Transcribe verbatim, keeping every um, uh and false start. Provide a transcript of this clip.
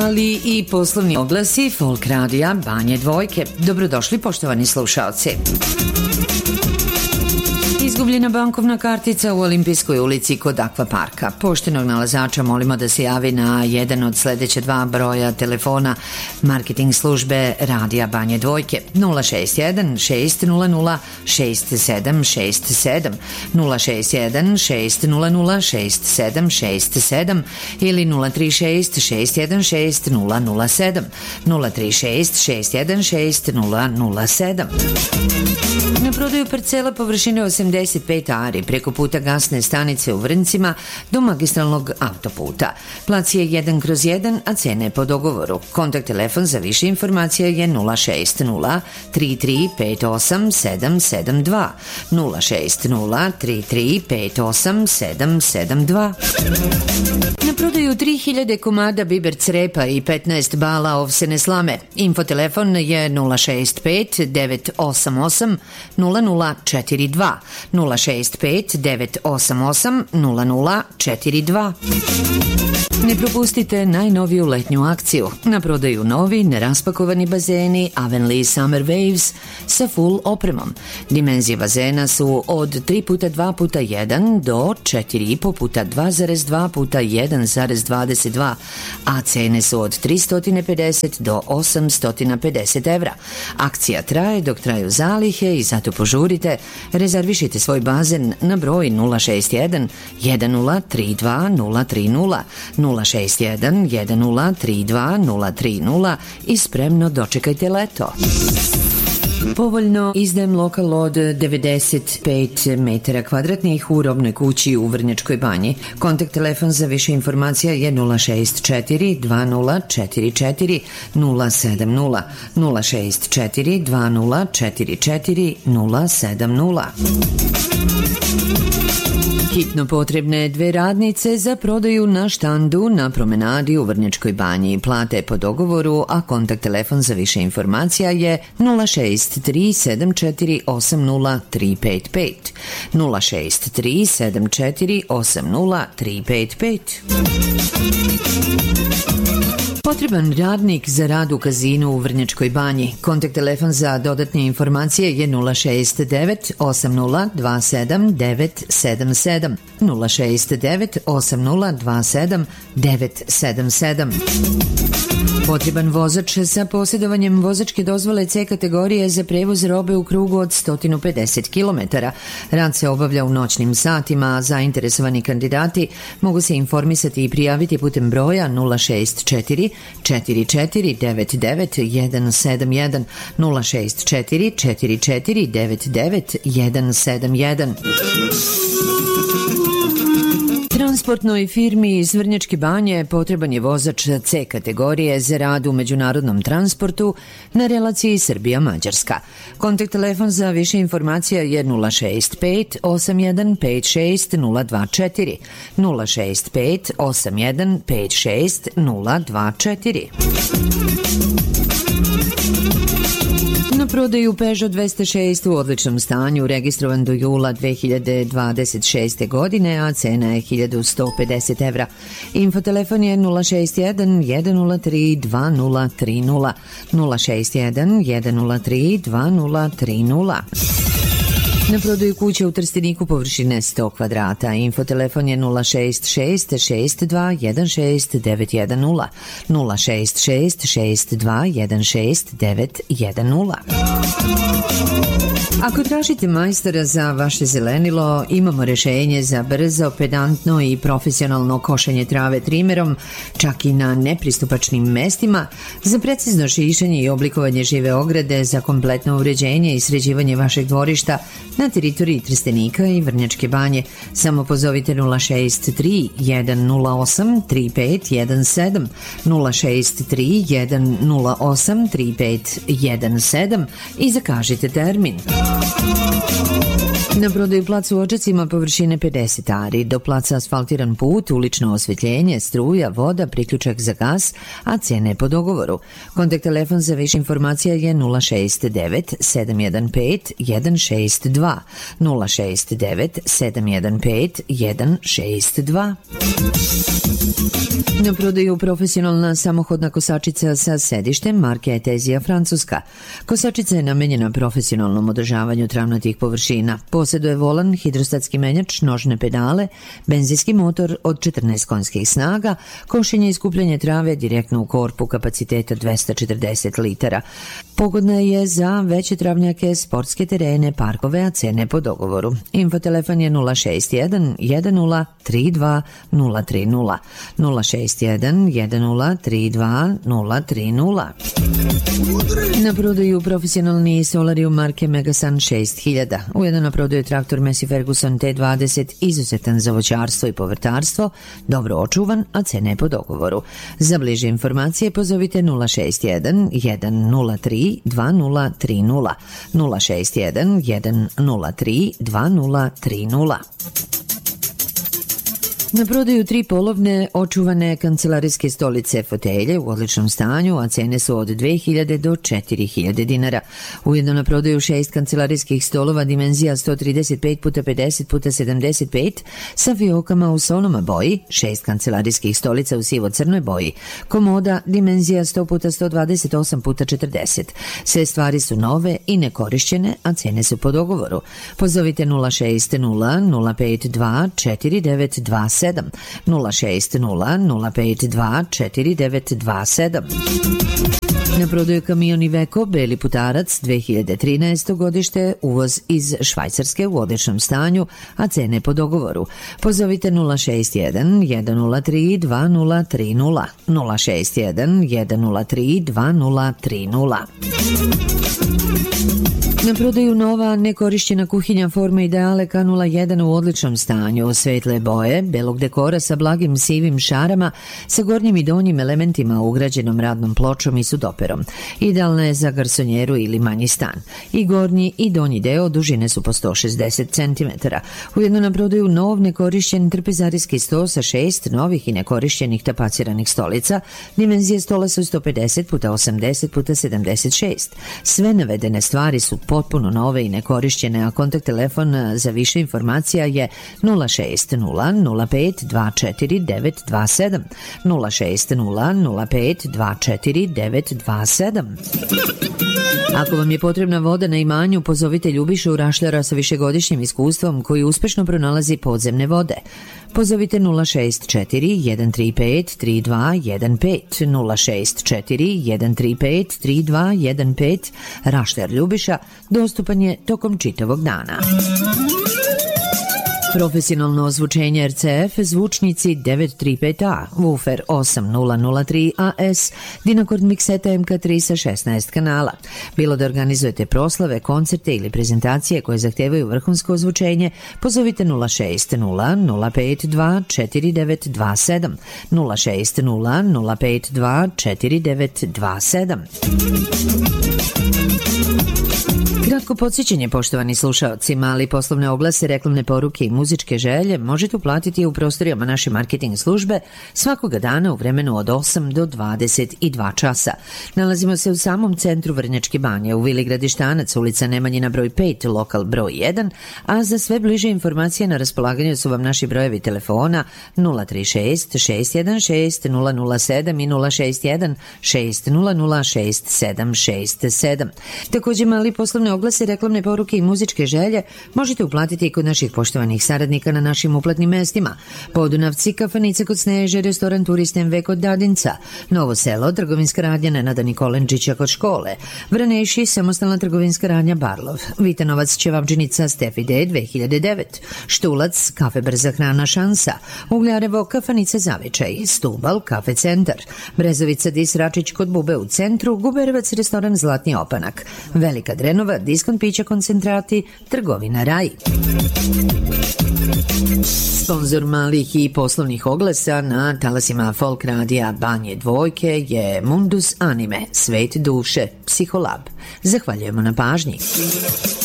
ali i poslovni oglasi Folk radija Banje Dvojke. Dobrodošli poštovani slušaoci. Izgubljena bankovna kartica u Olimpijskoj ulici kod Akvaparka. Poštenog nalazača molimo da se javi na jedan od sledeća dva broja telefona marketing službe radija Banje Dvojke nula šest jedan šest nula nula šest sedam šest sedam, nula šest jedan šest nula nula šest sedam šest sedam ili nula tri šest šest jedan šest nula nula sedam, nula tri šest šest jedan šest nula nula sedam. Na prodaju parcela površine osamdeset pet ari preko puta gasne stanice u Vrncima do magistralnog autoputa. Plac je jedan kroz jedan, a cena je po dogovoru. Kontakt telefon za više informacija je nula šest nula tri tri pet osam sedam sedam dva, nula šest nula tri tri pet osam sedam sedam dva. Na prodaju tri hiljade komada biber crepa i petnaest bala ovsene slame. Infotelefon je nula šest pet devet osam osam nula nula četiri dva, nula šest pet devet osam osam nula nula četiri dva. Ne propustite najnoviju letnju akciju. Na prodaju novi, neraspakovani bazeni Avonlea Summer Waves sa full opremom. Dimenzije bazena su od tri puta dva puta jedan do četiri i po puta dva zarez dva puta jedan zarez dvadeset dva, a cene su od tristo pedeset do osamsto pedeset evra. Akcija traje dok traju zalihe i zato požurite. Rezervišite svoj bazen na broj nula šest jedan jedan nula tri dva nula tri nula, nula šest jedan jedan nula tri dva nula tri nula i spremno dočekajte leto. Povoljno izdajem lokal od devedeset pet metara kvadratnih u robnoj kući u Vrnjačkoj Banji. Kontakt telefon za više informacija je nula šest četiri dva nula četiri četiri nula sedam nula, nula šest četiri dva nula četiri četiri nula sedam nula. Hitno potrebne dve radnice za prodaju na štandu na promenadi u Vrnjačkoj Banji. Plate po dogovoru, a kontakt telefon za više informacija je nula šest tri sedam četiri osam nula tri pet pet, nula šest tri sedam četiri osam nula tri pet pet. Potreban radnik za rad u kazinu u Vrnjačkoj Banji. Kontakt telefon za dodatne informacije je nula šest devet osam nula dva sedam devet sedam sedam, nula šest devet osam nula dva sedam devet sedam sedam. Potreban vozač sa posjedovanjem vozačke dozvole C kategorije za prevoz robe u krugu od sto pedeset kilometara. Rad se obavlja u noćnim satima, a zainteresovani kandidati mogu se informisati i prijaviti putem broja nula šest četiri četiri četiri devet devet jedan sedam jedan, nula šest četiri četiri četiri devet devet jedan sedam jedan. Transportnoj firmi iz Vrnjačke Banje potreban je vozač C kategorije za rad u međunarodnom transportu na relaciji Srbija-Mađarska. Kontakt telefon za više informacija je nula šest pet osam jedan pet šest nula dva četiri, nula šest pet osam jedan pet šest nula dva četiri. Na prodaju Peugeot dvesta šest u odličnom stanju, registrovan do jula dve hiljade dvadeset šeste. godine, a cena je hiljadu sto pedeset evra. Infotelefon je nula šest jedan jedan nula tri dva nula tri nula, nula šest jedan jedan nula tri dva nula tri nula. Na prodaju kuća u Trsteniku površine sto kvadrata. Infotelefon je nula šest šest šest dva jedan šest devet jedan nula, nula šest šest šest dva jedan šest devet jedan nula. Ako tražite majstora za vaše zelenilo, imamo rešenje za brzo, pedantno i profesionalno košenje trave trimerom, čak i na nepristupačnim mestima, za precizno šišanje i oblikovanje žive ograde, za kompletno uređenje i sređivanje vašeg dvorišta na teritoriji Trstenika i Vrnjačke Banje. Samo pozovite nula šest tri jedan nula osam tri pet jedan sedam, nula šest tri jedan nula osam tri pet jedan sedam i zakažite termin. Na prodaju plac u Odžacima površine pedeset ari, do placa asfaltiran put, ulično osvetljenje, struja, voda, priključak za gas, a cene po dogovoru. Kontakt telefon za više informacija je nula šest devet sedam jedan pet jedan šest dva, nula šest devet sedam jedan pet jedan šest dva. Na prodaju profesionalna samohodna kosačica sa sedištem marke Etezija Francuska. Kosačica je namenjena profesionalnom održavanju travnatih površina. Posjeduje volan, hidrostatski menjač, nožne pedale, benzinski motor od četrnaest konjskih snaga, košenje i skupljanje trave direktno u korpu kapaciteta dvesta četrdeset litara. Pogodna je za veće travnjake, sportske terene, parkove, a cene po dogovoru. Infotelefon je nula šest jedan jedan nula tri dva nula tri nula, nula šest jedan jedan nula tri dva nula tri nula. Na prodaju profesionalni solarium marke Megasun šest hiljada. Ujedno na prodaju traktor Massey Ferguson T dvadeset, izuzetan za voćarstvo i povrtarstvo, dobro očuvan, a cene po dogovoru. Za bliže informacije pozovite nula šest jedan jedan nula tri dva nula tri nula, nula šest jedan jedan nula tri dva nula tri nula. Na prodaju tri polovne očuvane kancelarijske stolice fotelje u odličnom stanju, a cene su od dve hiljade do četiri hiljade dinara. Ujedno na prodaju šest kancelarijskih stolova dimenzija sto trideset pet puta pedeset puta sedamdeset pet sa fiokama u sonoma boji, šest kancelarijskih stolica u sivo-crnoj boji, komoda dimenzija sto puta sto dvadeset osam puta četrdeset. Sve stvari su nove i nekorišćene, a cene su po dogovoru. Pozovite nula šest nula nula pet dva četiri devet dva sedam, nula šest nula nula pet dva četiri devet dva sedam. Na prodaju kamion Iveco, beli putarac, dve hiljade trinaesto godište, uvoz iz Švajcarske u odličnom stanju, a cene po dogovoru. Pozovite nula šest jedan jedan nula tri dva nula tri nula, nula šest jedan jedan nula tri dva nula tri nula. Na prodaju nova nekorišćena kuhinja forme Ideale K nula jedan u odličnom stanju, svetle boje, belog dekora sa blagim sivim šarama, sa gornjim i donjim elementima ugrađenom radnom pločom i sudoperom. Idealna je za garsonjeru ili manji stan. I gornji i donji deo dužine su po sto šezdeset centimetara. Ujedno na prodaju nov nekorišćen trpezarijski sto sa šest novih i nekorišćenih tapaciranih stolica, dimenzije stola su sto pedeset puta osamdeset puta sedamdeset šest. Sve navedene stvari su potpuno nove i nekorišćene, a kontakt telefon za više informacija je nula šest nula nula pet dva četiri devet dva sedam, nula šest nula nula pet dva četiri devet dva sedam. Ako vam je potrebna voda na imanju, pozovite Ljubišu Rašljara sa višegodišnjim iskustvom koji uspešno pronalazi podzemne vode. Pozovite nula šest četiri jedan tri pet tri dva jedan pet, nula šest četiri jedan tri pet tri dva jedan pet. Rašljar Ljubiša dostupan je tokom čitavog dana. Profesionalno ozvučenje R C F, zvučnici devet tri pet A, woofer osam nula nula tri A S, Dynacord mikseta M K tri sa šesnaest kanala. Bilo da organizujete proslave, koncerte ili prezentacije koje zahtevaju vrhunsko ozvučenje, pozovite nula šest nula nula pet dva četiri devet dva sedam, nula šest nula nula pet dva četiri devet dva sedam. Kratko podsjećanje, poštovani slušaoci, mali poslovne oglase, reklamne poruke i muzičke želje možete uplatiti u prostorijama naše marketing službe svakoga dana u vremenu od osam do dvadeset dva časa. Nalazimo se u samom centru Vrnjačke Banje, u Vili Gradištanac, ulica Nemanjina broj pet, lokal broj jedan, a za sve bliže informacije na raspolaganju su vam naši brojevi telefona nula tri šest šest jedan šest nula nula sedam i nula šest jedan šest nula nula šest sedam šest sedam. Također, mali poslovne oglase, reklamne poruke i muzičke želje možete uplatiti i kod naših poštovanih saradnika na našim uplatnim mestima: Podunavci, kafanica kod Sneže, restoran Turist M V kod Dadinca, Novo Selo, trgovinska radnja Nenada Nikolenčića kod škole, Vraneši, samostalna trgovinska radnja Barlov, Vitanovac, ćevabdžinica Stefi D dve hiljade devet, Štulac, kafe Brza hrana Šansa, Ugljarevo, kafanica Zavičaj, Stubal, kafe Centar, Brezovica, Dis Račić kod Bube u centru, Guberevac, restoran Zlatni opanak, Velika Drenova, diskont pića koncentrati, trgovina Raj. Sponzor malih i poslovnih oglasa na talasima Folk radija Banje dvojke je Mundus Anime, svet duše, Psiholab. Zahvaljujemo na pažnji.